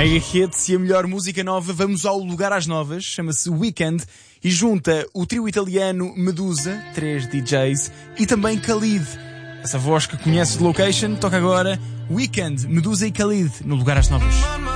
Mega Hits e a melhor música nova. Vamos ao lugar às novas. Chama-se Weekend e junta o trio italiano Medusa, 3 DJs, e também Khalid. Essa voz que conhece de Location toca agora Weekend, Medusa e Khalid no lugar às novas.